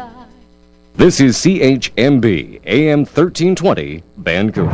This is CHMB AM 1320 Vancouver。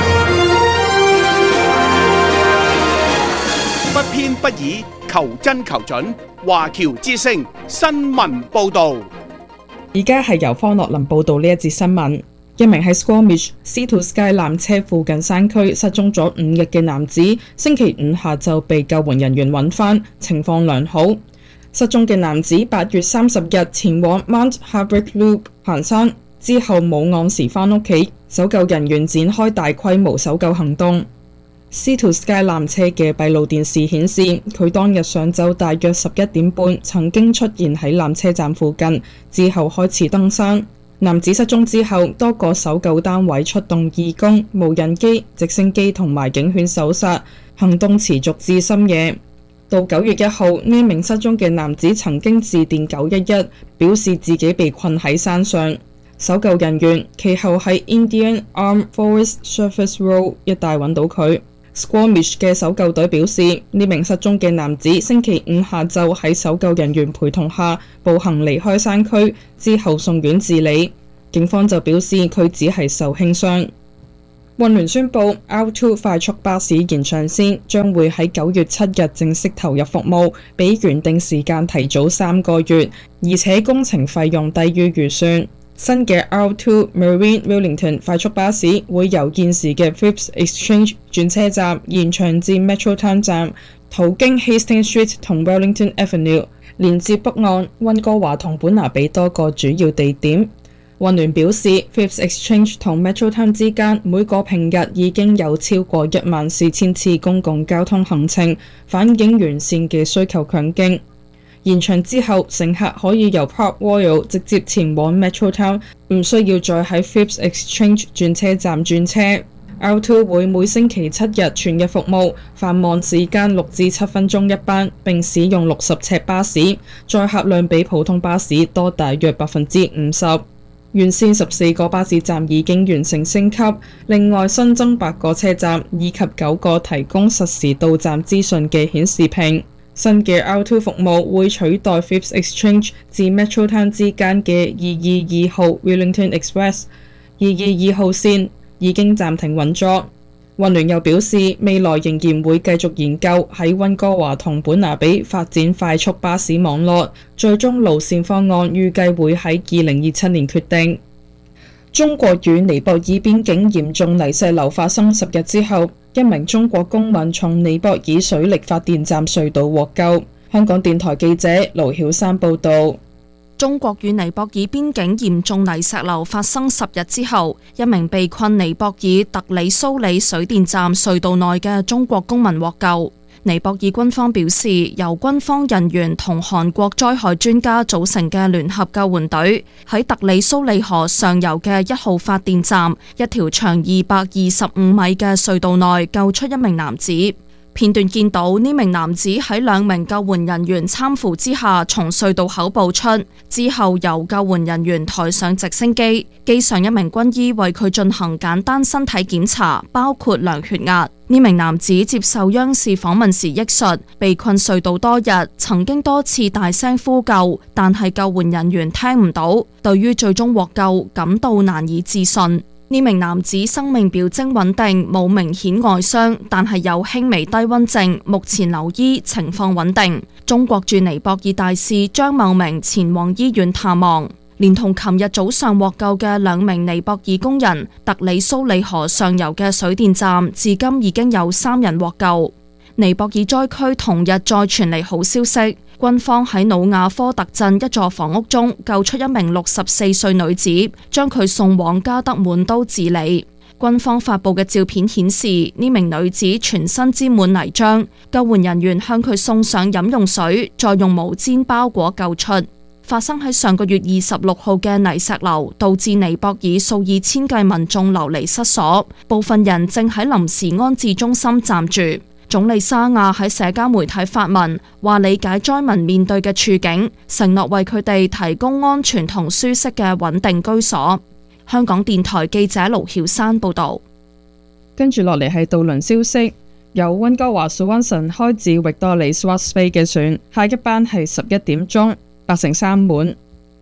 不偏不倚，求真求準。華僑之聲新聞報導。 而家係由方樂林報導呢一節新聞。一名喺 Squamish Sea to Sky 纜車附近山區失蹤咗5日嘅男子，星期五下晝被救援人員揾返，情況良好。失蹤嘅男子8月30日前往 Mount Harbrick Loop 行山，之後冇按時返屋企，搜救人員展開大規模搜救行動。Sea to Sky 纜車嘅閉路電視顯示，佢當日上晝大約11點半曾經出現喺纜車站附近，之後開始登山。男子失蹤之後，多個搜救單位出動義工、無人機、直升機同埋警犬搜索，行動持續至深夜。到9月1號，呢名失蹤嘅男子曾經致電911，表示自己被困喺山上。搜救人員其後喺 Indian Arm Forest Surface Road 一帶揾到佢。Squamish 嘅搜救隊表示，呢名失蹤嘅男子星期五下晝喺搜救人員陪同下步行離開山區，之後送院治理。警方就表示佢只係受輕傷。運聯宣布 R2 快速巴士延長線將會喺9月7日正式投入服務，比原定時間提早3個月，而且工程費用低於預算。新嘅 R2 Marine Wellington 快速巴士會由現時嘅 Phipps Exchange 轉車站延長至 Metrotown 站，途經 Hastings Street 同 Wellington Avenue， 連接北岸、溫哥華同本拿比多個主要地點。運聯表示 Phipps Exchange 同 Metrotown 之間每個平日已經有超過14000次公共交通行程，反映沿線嘅需求強勁。延長之後，乘客可以由 Park Royal 直接前往 Metrotown， 唔需要再喺 Phipps Exchange 轉車站轉車。R2 會每星期7日全日服務，繁忙時間6至7分鐘一班，並使用60尺巴士，載客量比普通巴士多大約50%。沿線14個巴士站已經完成升級，另外新增8個車站以及9個提供實時到站資訊嘅顯示屏。新嘅 R2 服務會取代 Phipps Exchange 至 Metrotown 之間嘅222號 Wellington Express。222號線已經暫停運作。運聯又表示，未來仍然會繼續研究喺溫哥華同本拿比發展快速巴士網絡，最終路線方案預計會喺2027年決定。中國與尼泊爾邊境嚴重泥石流發生10日之後，一名中國公民從尼泊爾水力發電站隧道獲救。香港電台記者盧曉珊報導。 中國與尼泊爾邊境嚴重泥石流發生10日之後，一名被困尼泊爾特里蘇里水電站隧道內嘅中國公民獲救。尼泊爾軍方表示，由軍方人員同韓國災害專家組成嘅聯合救援隊喺特里蘇里河上游嘅1號發電站一條長225米嘅隧道內救出一名男子。片段見到呢名男子喺2名救援人員攙扶之下從隧道口步出，之後由救援人員抬上直升機，機上一名軍醫為佢進行簡單身體檢查，包括量血壓。呢名男子接受央視訪問時憶述，被困隧道多日，曾經多次大聲呼救，但係救援人員聽唔到，對於最終獲救感到難以置信。呢名男子生命表徵穩定，冇明顯外傷，但係有輕微低溫症，目前留醫，情況穩定。中國駐尼泊爾大使張茂明前往醫院探望，連同琴日早上獲救嘅2名尼泊爾工人，特里蘇里河上游嘅水電站至今已經有3人獲救。尼泊爾災區同日再傳嚟好消息，軍方喺努亞科特鎮一座房屋中救出一名64歲女子，將佢送往加德滿都治理。軍方發布嘅照片顯示，呢名女子全身沾滿泥漿，救援人員向佢送上飲用水，再用毛氈包裹救出。發生喺上個月26號嘅泥石流，導致尼泊爾數以千計民眾流離失所，部分人正喺臨時安置中心暫住。總理沙亞喺社交媒體發文，話理解災民面對嘅處境，承諾為佢哋提供安全同舒適嘅穩定居所。香港電台記者盧曉珊報道。 跟住落嚟係渡輪消息，由溫哥華 Swanson 開至域多利 Swartz Bay 嘅船，下一班係11點鐘，8成3滿。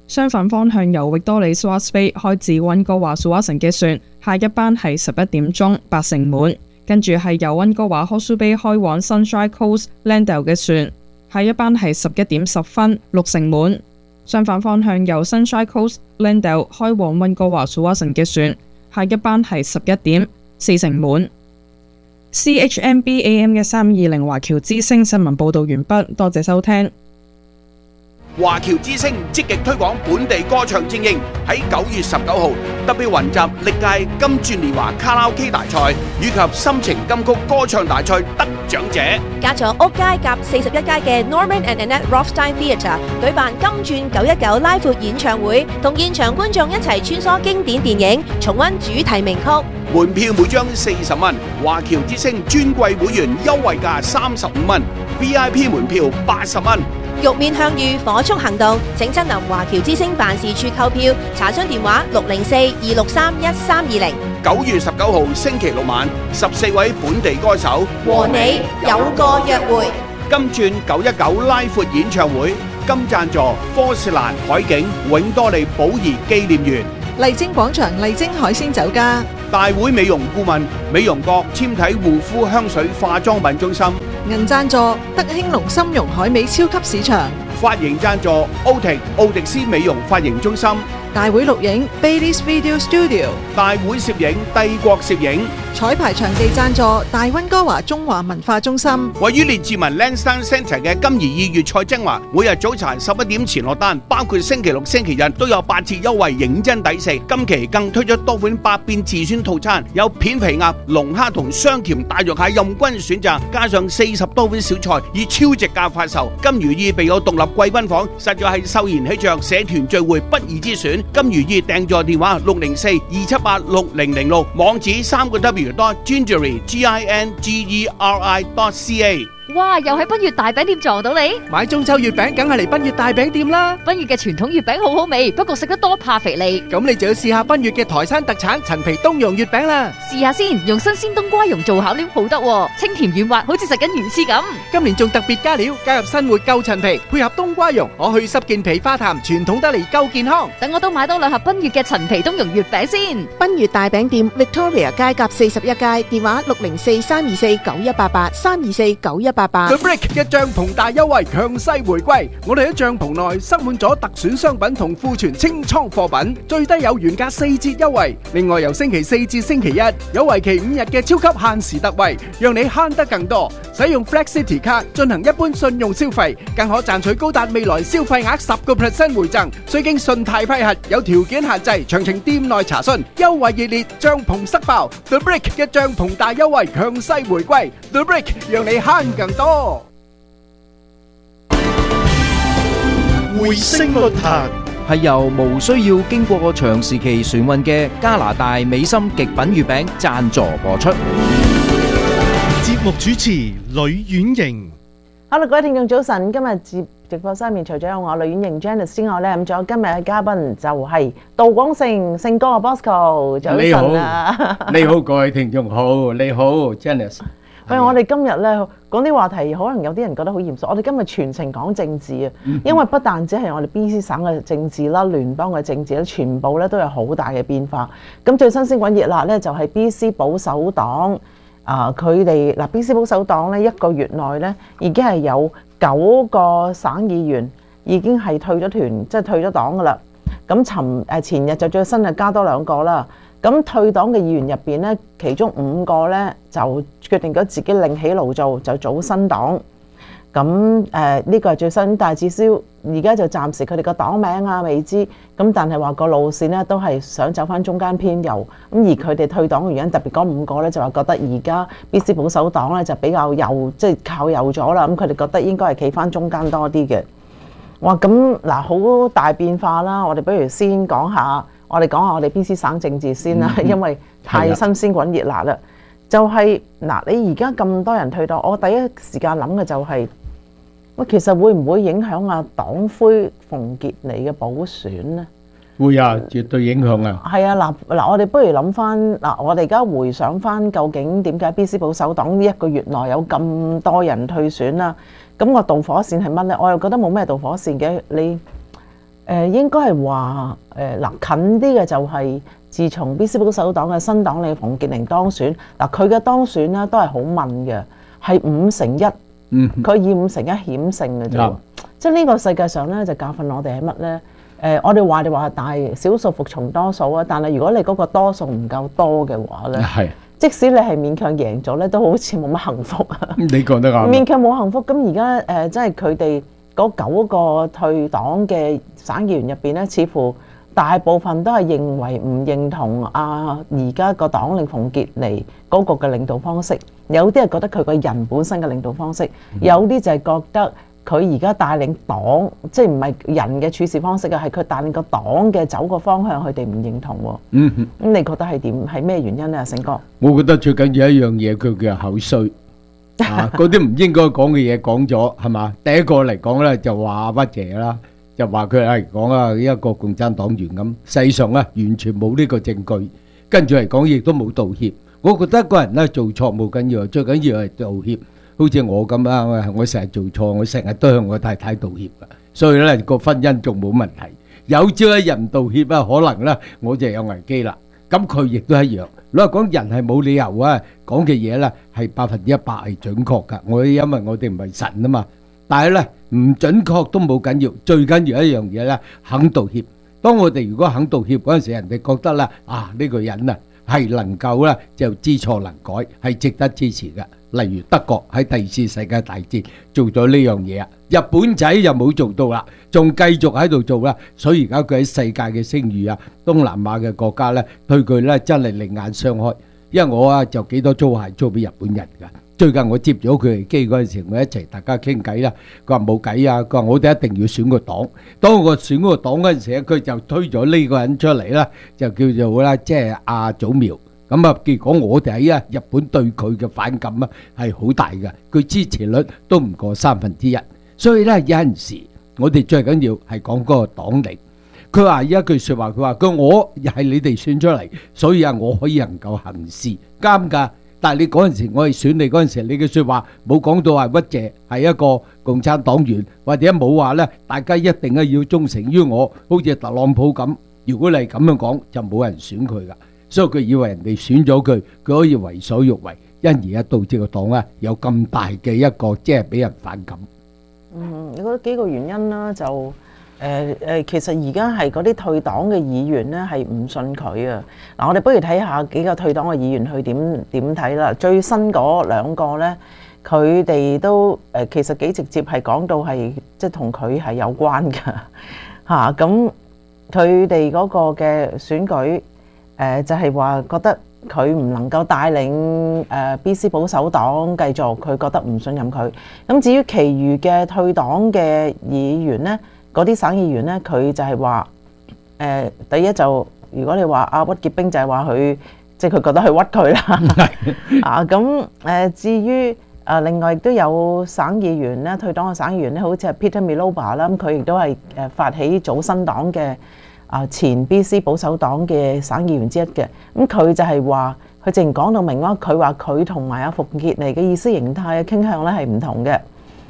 相反方向由域多利 Swartz Bay 開至溫哥華 Tsawwassen 嘅船，下一班係11點鐘8成滿。跟住係由溫哥華 Hawke's Bay 開往 Sunshine Coast Landale 嘅船，下一班係11點10分6成滿。相反方向由 Sunshine Coast Landale 開往溫哥華 Tsawwassen 嘅船，下一班係11點4成滿。CHMB AM 嘅320華僑之聲新聞報導完畢，多謝收聽。 華僑之聲積極推廣本地歌唱精英，喺9月19號特別雲集歷屆金鑽年華卡拉 OK 大賽以及心情金曲歌唱大賽得獎者， 加咗屋街夾41街嘅 Norman and Annette Rothstein Theatre 舉辦金鑽919拉闊演唱會，同現場觀眾一齊穿梭經典電影，重溫主題名曲。 門票每張40蚊，華僑之聲尊貴會員優惠價35蚊 ，VIP 門票80蚊。 玉面向隅，火速行動！請親臨華僑之聲辦事處購票，查詢電話604-263-1320。 9月19號星期六晚，14位本地歌手和你有個約會。 金鑽919拉闊演唱會，金贊助科士蘭海景永多利寶儀紀念園、 麗晶廣場麗晶海鮮酒家、 大會美容顧問美容閣纖體護膚香水化妝品中心、 銀贊助德興隆參茸海味超級市場、 髮型贊助奧迪斯美容髮型中心、 大會錄影 Baileys Video Studio、 大會攝影帝國攝影、 彩排場地贊助大溫哥華中華文化中心。 位於列治文 Lansdowne Centre 嘅金怡意粵菜精華，每日早餐11點前落單，包括星期六、星期日都有8折優惠，認真抵食。今期更推出多款百變自選套餐，有片皮鴨、龍蝦同雙甜大肉蟹任君選擇，加上40多款小菜，以超值價發售。金如意備有獨立貴賓房，實在係秀賢喜鵲社團聚會不二之選。金如意訂座電話604-278-6006，網址3w.gingery.ca。 哇！又喺賓悅大餅店撞到你， 買中秋月餅梗係嚟賓悅大餅店啦！ 賓悅嘅傳統月餅好好味，不過食得多怕肥膩。 咁你就要試下賓悅嘅台山特產陳皮冬蓉月餅啦！ 試下先，用新鮮冬瓜蓉做餡料好得喎，清甜軟滑，好似食緊魚翅咁。 今年仲特別加料，加入新活夠陳皮，配合冬瓜蓉，可去濕健脾化痰，傳統得嚟夠健康。 等我都買多2盒賓悅嘅陳皮冬蓉月餅先。 賓悅大餅店 Victoria 街夾41街，電話604-324-9188 The Brick 嘅帳篷大優惠強勢回歸，我哋喺帳篷內塞滿咗特選商品同庫存清倉貨品，最低有原價4折優惠。另外由星期4至星期1有為期5日嘅超級限時特惠，讓你慳得更多。使用 Flex City 卡進行一般信用消費，更可賺取高達未來消費額10% 回贈，需經信貸批核，有條件限制，詳情店內查詢。優惠熱烈，帳篷塞爆 The Brick 嘅帳篷大優惠強勢回歸 The Brick 讓你慳更多。 回聲論壇係由無需要經過長時期船運嘅加拿大美心極品月餅贊助播出。 節目主持呂婉瑩。 Hello， 各位聽眾早晨。今日直播室面除咗有我呂婉瑩 Janice 之外咧，咁仲有今日嘅嘉賓就係杜廣盛盛哥 Bosco。早晨啊！ 你好，各位聽眾好，你好 Janice。 喂，我哋今日咧講啲話題，可能有啲人覺得好嚴肅。我哋今日全程講政治啊，因為不但只係我哋 BC 省嘅政治啦、聯邦嘅政治咧，全部咧都有好大嘅變化。咁最新鮮滾熱辣咧，就係 BC 保守黨佢哋BC 保守黨咧1個月內咧已經係有9個省議員已經係退咗團，即係退咗黨噶啦。咁前日就最新就加多2個啦。咁退黨嘅議員入邊咧，其中5個咧就決定咗自己另起爐灶，就組新黨。咁呢個係最新，但係至少而家就暫時佢哋個黨名啊未知。咁但係話個路線咧都係想走翻中間偏右。咁而佢哋退黨嘅原因，特別嗰5個咧就話覺得而家 BC 保守黨咧就比較右，即係靠右咗啦。咁佢哋覺得應該係企翻中間多啲嘅。哇！咁嗱好大變化啦。我哋不如先講下。我哋講下我哋 BC 省政治先啦，因為太新鮮滾熱辣啦。就係你而家咁多人退黨，我第一時間諗嘅就係，其實會唔會影響黨魁馮傑尼嘅補選呢？ 會啊，絕對影響啊。 係啊，我哋不如諗翻我哋而家回想翻，究竟點解 BC 保守黨呢1個月內有咁多人退選啦？咁個導火線係乜呢？我又覺得冇咩導火線嘅。 應該係話近啲嘅就係自從 BC 保守黨嘅新黨領馮潔玲當選，佢嘅當選咧都係好問嘅，係5-1，佢以5-1險勝嘅啫。即係呢個世界上咧就教訓我哋係乜咧？我哋話係大少數服從多數啊，但係如果你嗰個多數唔夠多嘅話咧，即使你係勉強贏咗咧，都好似冇乜幸福啊！ 你講得啱。勉強冇幸福，咁而家即係佢哋嗰9個退黨嘅省議員入邊咧，似乎大部分都係唔認同而家個黨領馮潔妮嗰個嘅領導方式，有啲係覺得佢個人本身嘅領導方式，有啲就係覺得佢而家帶領黨，即係唔係人嘅處事方式啊，係佢帶領個黨嘅走個方向，佢哋唔認同喎。咁你覺得係點？係咩原因咧，成哥？ 我覺得最緊要一樣嘢，佢叫口衰。嗰啲唔應該講嘅嘢講咗，係嘛？第一個嚟講咧就話屈姐啦，就話佢係講一個共產黨員咁，實際上咧完全冇呢個證據，跟住嚟講亦都冇道歉。我覺得一個人咧做錯冇緊要，最緊要係道歉。好似我咁啊，我成日做錯，我成日都向我太太道歉噶，所以咧個婚姻仲冇問題。有朝一日唔道歉啊，可能咧我就有危機啦。咁佢亦都一樣。老實講，人係冇理由啊講嘅嘢咧係100%係準確噶。因為我哋唔係神啊嘛。但係咧唔準確都冇緊要，最緊要一樣嘢咧肯道歉。當我哋如果肯道歉嗰陣時，人哋覺得咧呢個人啊係能夠咧就知錯能改，係值得支持嘅。例如德國喺第2次世界大戰做咗呢樣嘢啊，日本仔又冇做到啦，仲繼續喺度做啦，所以而家佢喺世界嘅聲譽啊，東南亞嘅國家咧對佢咧真係另眼相開。因為我就幾多租鞋租俾日本人㗎。最近我接咗佢嚟機嗰陣時，我一齊大家傾偈啦。佢話冇計啊，佢話我哋一定要選個黨。當我選嗰個黨嗰陣時咧，佢就推咗呢個人出嚟啦，就叫做啦即係阿祖苗。咁啊，結果我哋喺日本對佢嘅反感啊係好大嘅，佢支持率都唔過1/3。所以咧有陣時我哋最緊要係講嗰個黨力。佢話一句説話，佢話我係你哋選出嚟，所以我可以能夠行事啱㗎。但係你嗰陣時我係選你嗰陣時，你嘅説話冇講到話屈謝係一個共產黨員，或者冇話咧大家一定要忠誠於我，好似特朗普咁。如果你係咁樣講，就冇人選佢㗎。所以佢以為人哋選咗佢，佢可以為所欲為，因而導致個黨有咁大嘅一個即係俾人反感。 我覺得幾個原因啦，就其實而家係嗰啲退黨嘅議員咧係唔信佢啊。嗱，我哋不如睇下幾個退黨嘅議員去點睇啦。最新嗰2個咧，佢哋都其實幾直接係講到係即係同佢係有關㗎嚇。咁佢哋嗰個嘅選舉。就係話覺得佢唔能夠帶領BC 保守黨繼續，佢覺得唔信任佢。咁至於其餘嘅退黨嘅議員呢，嗰啲省議員呢，佢就係話第一就如果你話阿屈潔冰就係話佢即係佢覺得佢屈佢啦。咁至於另外亦都有省議員呢，退黨嘅省議員呢，好似係 Peter Miloba 啦，咁佢亦都係發起組新黨嘅。前 BC 保守黨嘅省議員之一嘅，咁佢就係話，佢直情講到明啦，佢話佢同埋阿馮潔妮嘅意識形態嘅傾向咧係唔同嘅。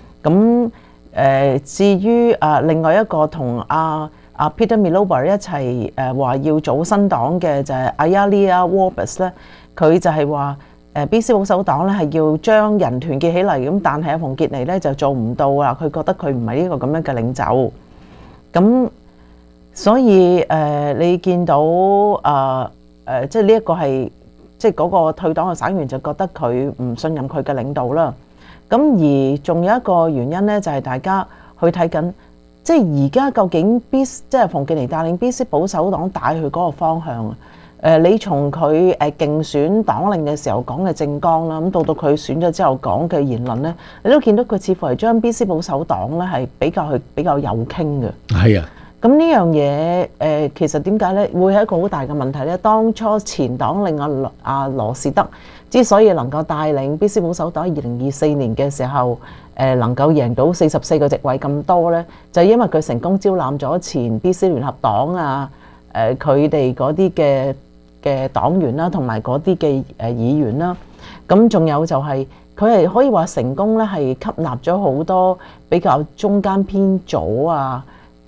咁至於另外一個同阿 Peter Miloba 一齊話要組新黨嘅就係 Ayala Warbus 咧，佢就係話BC 保守黨咧係要將人團結起嚟，咁但係阿馮潔妮咧就做唔到啦，佢覺得佢唔係呢個咁樣嘅領袖。咁所以你見到即係呢一個係即係嗰個退黨嘅省員就覺得佢唔信任佢嘅領導啦。咁而仲有一個原因咧，就係大家去睇緊，即係而家究竟即係馮潔妮帶領 BC 保守黨帶去嗰個方向。你從佢競選黨領嘅時候講嘅政綱啦，咁到佢選咗之後講嘅言論咧，你都見到佢似乎係將 BC 保守黨咧係比較右傾嘅。係啊。咁呢樣嘢其實點解咧會係一個好大嘅問題咧？當初前黨領阿羅士德之所以能夠帶領 BC 保守黨2024年嘅時候能夠贏到44個席位咁多咧，就係因為佢成功招攬咗前 BC 聯合黨啊佢哋嗰啲嘅黨員啦，同埋嗰啲嘅議員啦。咁仲有就係佢係可以話成功咧，係吸納咗好多比較中間偏左啊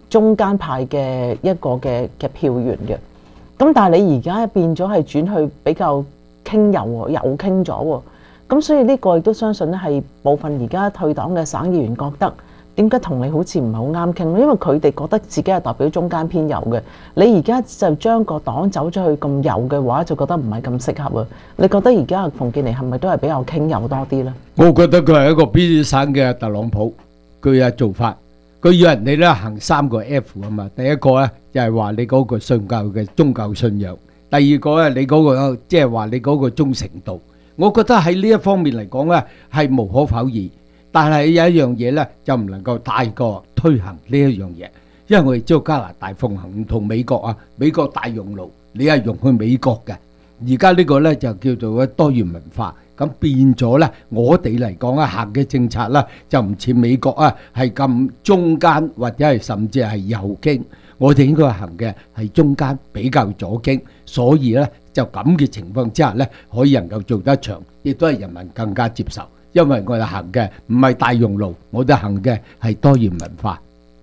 中間派嘅一個嘅票源嘅。咁但係你而家變咗係轉去比較傾右又傾咗喎。咁所以呢個亦都相信咧係部分而家退黨嘅省議員覺得點解同你好似唔係好啱傾，因為佢哋覺得自己係代表中間偏右嘅，你而家就將個黨走咗去咁右嘅話，就覺得唔係咁適合啊。你覺得而家馮健妮係咪都係比較傾右多啲呢？ 我覺得佢係一個邊省嘅特朗普，佢嘅做法，佢要人哋咧行3個 F 啊嘛。第一個咧就係話你嗰個信教嘅宗教信仰，第二個咧你嗰個即係話你嗰個忠誠度。我覺得喺呢一方面嚟講咧係無可否認，但係有一樣嘢咧就唔能夠太過推行呢一樣嘢，因為我哋知道加拿大奉行唔同美國啊，美國大熔爐，你係容許美國嘅，而家呢個咧就叫做多元文化，咁變咗咧我哋嚟講啊行嘅政策啦就唔似美國啊係咁中間或者係甚至係右傾，我哋應該行嘅係中間比較左傾，所以咧就咁嘅情況之下咧，可以能夠做得長，亦都係人民更加接受，因為我哋行嘅唔係大熔爐，我哋行嘅係多元文化。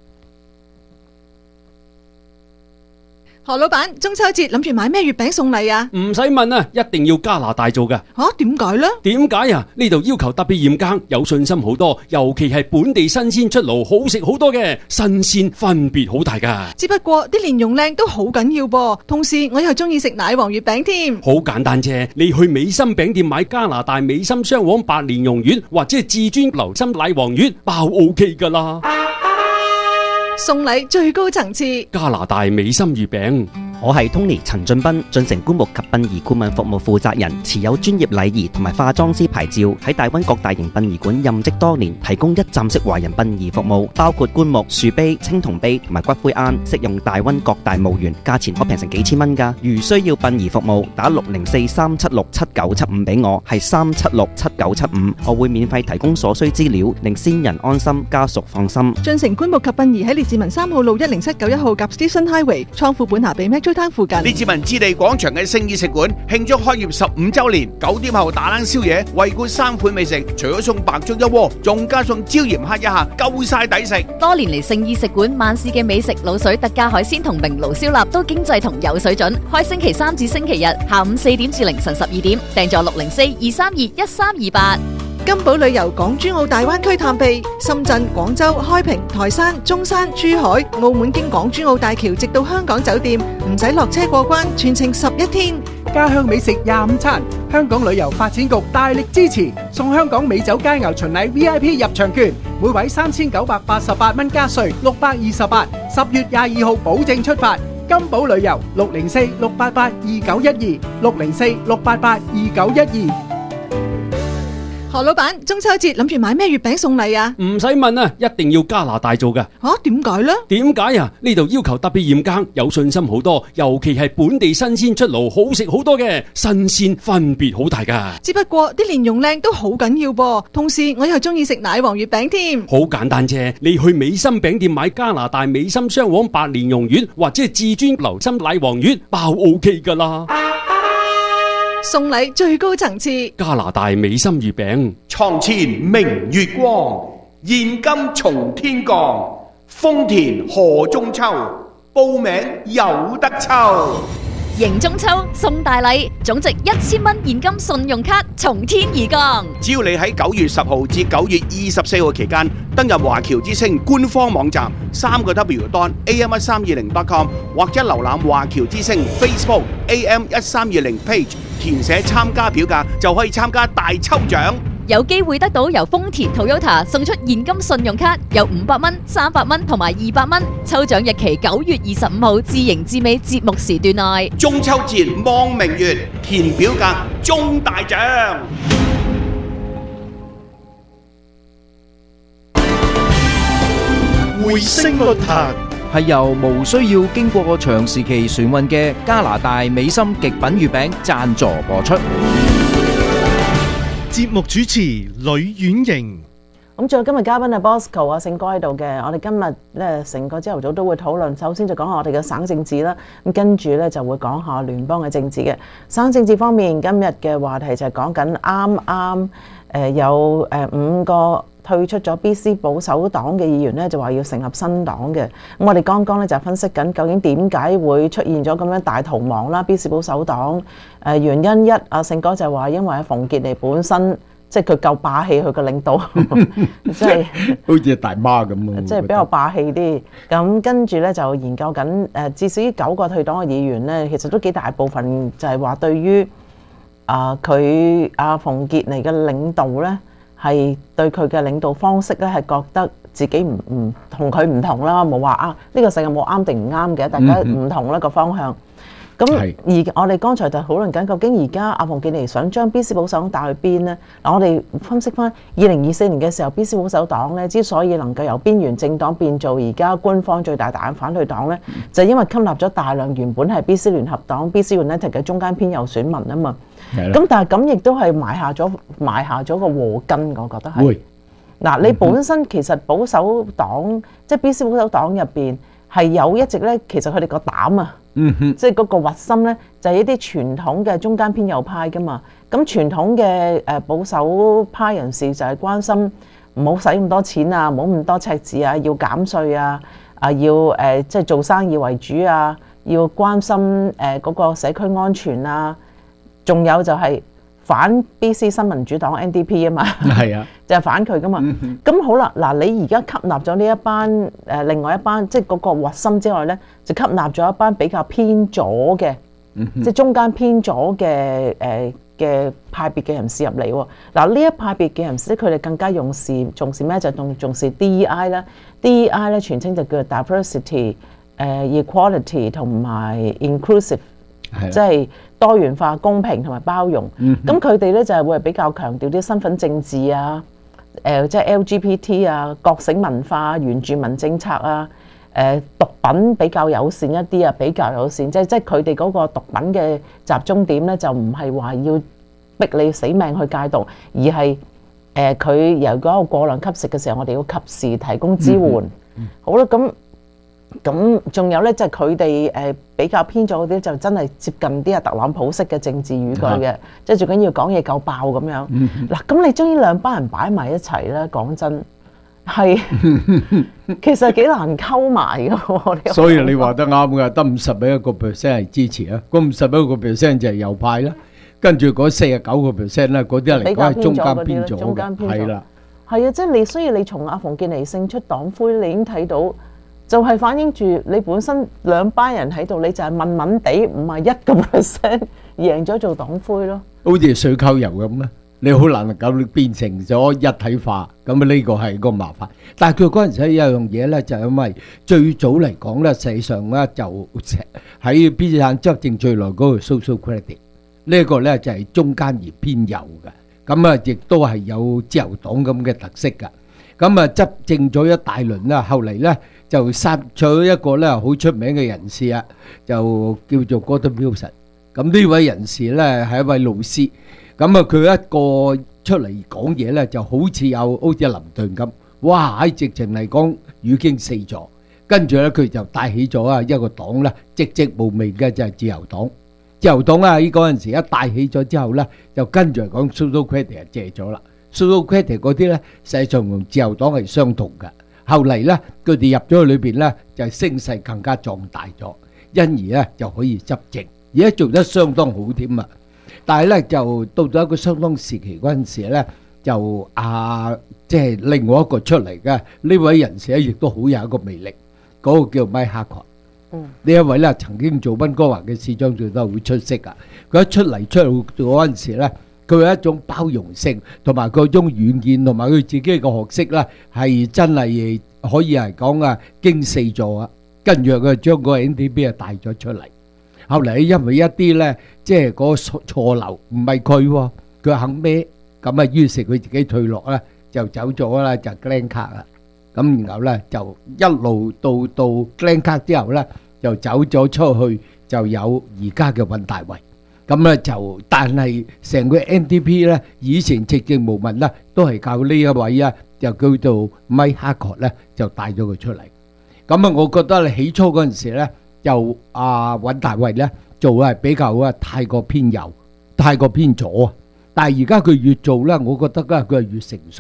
何老闆，中秋節諗住買咩月餅送禮啊？ 唔使問啊，一定要加拿大做㗎。 點解呢？ 點解啊？呢度要求特別嚴格，有信心好多，尤其係本地新鮮出爐，好食好多嘅，新鮮分別好大㗎。 只不過啲蓮蓉靚都好緊要噃，同時我又中意食奶黃月餅添。 好簡單啫，你去美心餅店買加拿大美心雙黃白蓮蓉月，或者係至尊流心奶黃月，包 OK 㗎啦。 送禮最高層次， 加拿大美心月餅。 我係 Tony 陳俊斌，進城棺木及殯儀顧問服務負責人，持有專業禮儀同埋化妝師牌照，喺大灣各大型殯儀館任職多年，提供一站式華人殯儀服務，包括棺木、樹碑、青銅碑同埋骨灰龕，適用大灣各大墓園，價錢可平成幾千蚊㗎。如需要殯儀服務，打604-376-7975俾我，係376-7975，我會免費提供所需資料，令先人安心，家屬放心。 進城棺木及殯儀喺列治文3號路10791號夾 Stephen Highway，倉庫本下比附近列治文置地廣場嘅聖意食館慶祝開業15週年，9點後打冷宵夜，惠顧3款美食，除咗送白粥一鍋，仲加送椒鹽蝦一下，夠晒抵食。 多年嚟聖意食館萬事嘅美食、滷水、特價海鮮同明爐燒臘都經濟同有水準，開星期3至星期日下午4點至凌晨12點，訂座604-232-1328。 金寶旅遊港珠澳大灣區探秘，深圳、廣州、開平、台山、中山、珠海、澳門經港珠澳大橋直到香港酒店，唔使落車過關，全程11天。 家鄉美食25餐，香港旅遊發展局大力支持，送香港美酒佳肴巡禮 VIP 入場券，每位3988蚊加稅，628。10月22號保證出發。金寶旅遊604-688-2912，604-688-2912。 何老闆，中秋節諗住買咩月餅送禮啊？ 唔使問啊，一定要加拿大做㗎。 點解呢？ 點解啊？呢度要求特別嚴格，有信心好多，尤其係本地新鮮出爐，好食好多嘅，新鮮分別好大㗎。 只不過啲蓮蓉靚都好緊要噃，同時我又中意食奶黃月餅添。 好簡單啫，你去美心餅店買加拿大美心雙黃白蓮蓉月，或者係至尊流心奶黃月，包 OK 㗎啦。 送禮最高層次， 加拿大美心月餅。 床前明月光，現金從天降，豐田賀中秋，報名有得抽。 迎中秋送大禮，總值1000蚊現金信用卡從天而降。 只要你喺9月10號至9月24號期間登入華僑之星官方網站3w.am1320.com 或者瀏覽華僑之星 Facebook AM1320 page， 填寫參加表格就可以參加大抽獎。 有機會得到由豐田 Toyota 送出現金信用卡，有500蚊、300蚊同埋200蚊。抽獎日期9月25號至迎至美節目時段內。 中秋節望明月，填表格中大獎。 回聲論壇係由無需要經過長時期船運嘅加拿大美心極品月餅贊助播出。 節目主持呂婉瑩。 咁仲有今日嘉賓係 Bosco 啊，勝哥喺度嘅。我哋今日咧成個朝頭早都會討論，首先就講下我哋嘅省政治啦。咁跟住咧就會講下聯邦嘅政治嘅。省政治方面，今日嘅話題就係講緊啱有5個退出咗 BC 保守黨嘅議員咧，就話要成立新黨嘅。咁我哋剛剛咧就分析緊究竟點解會出現咗咁樣大逃亡啦？BC 保守黨原因一，阿勝哥就話因為阿馮傑尼本身即係佢夠霸氣，佢個領導即係好似大媽咁即係比較霸氣啲。咁跟住咧就研究緊至少9個退黨嘅議員咧，其實都幾大部分就係話對於佢阿馮傑尼嘅領導咧，係對佢嘅領導方式咧係覺得自己唔同佢唔同啦，冇話呢個世界冇啱定唔啱嘅，大家唔同啦個方向。咁而我哋剛才就討論緊，究竟而家阿馮傑尼想將 BC 保守黨帶去邊呢？嗱，我哋分析翻2024年嘅時候，BC 保守黨咧之所以能夠由邊緣政黨變做而家官方最大嘅反對黨咧，就係因為吸納咗大量原本係 BC 聯合黨 BC United 嘅中間偏右選民啊嘛。咁但係咁亦都係埋下咗個禍根，我覺得係。嗱，你本身其實保守黨即係 BC 保守黨入邊係有一直咧，其實佢哋個膽啊。即係嗰個核心咧，就係一啲傳統嘅中間偏右派噶嘛。咁傳統嘅保守派人士就係關心唔好使咁多錢啊，唔好咁多赤字啊，要減稅啊，要即係做生意為主啊，要關心嗰個社區安全啊，仲有就係反 BC 新民主黨 NDP 啊嘛，係啊，就係反佢噶嘛。咁好啦，嗱，你而家吸納咗呢一班另外一班，即係嗰個核心之外咧，就吸納咗一班比較偏左嘅，即係中間偏左嘅嘅派別嘅人士入嚟喎。嗱，呢一派別嘅人士咧，佢哋更加重視咩？就重視 DEI 啦。DEI 咧全稱就叫做 diversity、equality 同埋 inclusive。即係多元化、公平同埋包容。咁佢哋咧就係會係比較強調啲身份政治啊，即係 LGBT 啊、覺醒文化、原住民政策啊，毒品比較友善一啲啊，比較友善，即係佢哋嗰個毒品嘅集中點咧，就唔係話要逼你死命去戒毒，而係佢由嗰個過量吸食嘅時候，我哋要及時提供支援。好啦，咁仲有咧，即係佢哋比較偏左嗰啲，就真係接近啲特朗普式嘅政治語句嘅，即係最緊要講嘢夠爆咁樣。嗱，咁你將呢兩班人擺埋一齊咧，講真係其實幾難溝埋嘅。 所以你話得啱嘅，得51%係支持啊，嗰51%就係右派啦，跟住嗰49%咧，嗰啲嚟講係中間偏左嘅，係啦， 係啊，即係所以你從阿馮傑尼勝出黨魁，你已經睇到。就係反映住你本身兩班人喺度，你就係問問地51%贏咗做黨魁咯。 好似水溝油咁咧，你好難夠變成咗一體化，咁啊呢個係個麻煩。但係佢嗰陣時有樣嘢咧，就係因為最早嚟講咧，實際上咧就喺邊隻省執政最耐嗰個 Social Credit 呢個咧就係中間而偏右嘅，咁啊亦都係有自由黨咁嘅特色㗎。咁啊執政咗一大輪啦，後嚟咧就殺咗一個咧好出名嘅人士啊，就叫做 Gordon Wilson。咁呢位人士咧係一位老師，咁啊佢一個出嚟講嘢咧就好似林頓咁，哇喺直情嚟講語驚四座。跟住咧佢就帶起咗啊一個黨咧，寂寂無名嘅就係自由黨。自由黨啊喺嗰陣時一帶起咗之後咧，就跟住嚟講 Social Credit 就借咗啦。Social Credit 嗰啲咧，實際上同自由黨係相同嘅。後嚟咧，佢哋入咗去裏邊咧，就聲勢更加壯大咗，因而咧就可以執政，而家做得相當好添啊！但係咧就到咗一個相當時期嗰陣時咧，就即係另外一個出嚟嘅呢位人士咧，亦都好有一個魅力，嗰個叫 Mike Harcourt。呢一位咧曾經做溫哥華嘅市長做得好出色啊！佢一出嚟嗰陣時咧。佢有一種包容性，同埋佢嗰種遠見，同埋佢自己嘅學識咧，係真係可以係講啊驚四座啊！跟住佢將個 NDP 啊帶咗出嚟。後嚟因為一啲咧，即係嗰個錯漏唔係佢喎，佢肯孭，咁啊於是佢自己退落啦，就走咗啦，就 Glenn Clark 啦。咁然後咧就一路到 Glenn Clark 之後咧，就走咗出去，就有而家嘅尹大維。咁咧就，但係成個 NDP 咧，以前寂靜無聞啦，都係靠呢一位啊，就叫做 Mike Harcourt 咧，就帶咗佢出嚟。咁啊，我覺得你起初嗰陣時咧，就尹大維咧做係比較太過偏右、太過偏左啊。但係而家佢越做咧，我覺得咧佢係越成熟，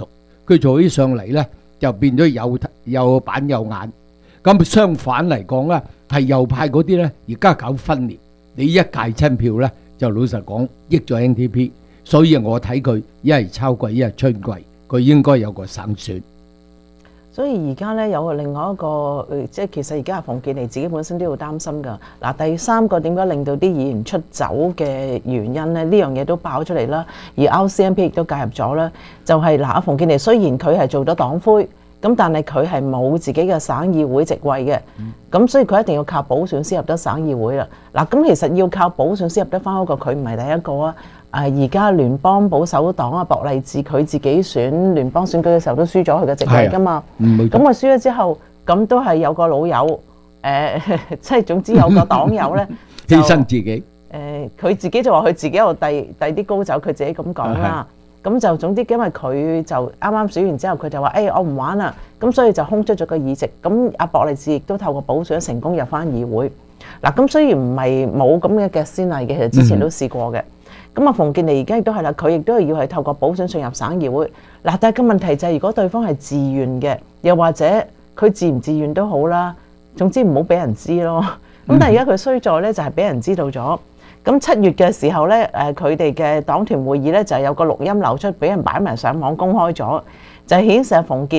佢做起上嚟咧就變咗有板有眼。咁相反嚟講咧，係右派嗰啲咧，而家搞分裂，你一界親票咧，就老實講益咗 NTP， 所以我睇佢一係抄櫃，一係春櫃，佢應該有個省選。 所以而家咧有另外一個即係其實而家阿馮健妮自己本身都要擔心㗎。嗱，第三個點解令到啲議員出走嘅原因咧？呢樣嘢都爆出嚟啦，而 RCMP 亦都介入咗啦。就係阿馮健妮雖然佢係做咗黨魁。咁但係佢係冇自己嘅省議會席位嘅，咁所以佢一定要靠補選先入得省議會啦。嗱，咁其實要靠補選先入得翻嗰個，佢唔係第一個啊。而家聯邦保守黨啊，博勵治佢自己選聯邦選舉嘅時候都輸咗佢嘅席位噶嘛。咁佢輸咗之後，咁都係有個老友，即係總之有個黨友咧， 犧牲自己。 佢自己就話佢自己有遞啲高酒，佢自己咁講啦。咁就總之，因為佢就啱啱選完之後，佢就話：我唔玩啦。咁所以就空出咗個議席。咁阿博勵治亦都透過補選成功入翻議會。嗱，咁雖然唔係冇咁嘅先例嘅，其實之前都試過嘅。咁阿馮健妮而家亦都係啦，佢亦都係要係透過補選進入省議會。嗱，但係個問題就係，如果對方係自願嘅，又或者佢自唔自願都好啦，總之唔好俾人知咯。咁但係而家佢衰在咧，就係俾人知道咗。咁7月嘅時候咧，佢哋嘅黨團會議咧就有個錄音流出，俾人擺埋上網公開咗，就顯示阿馮健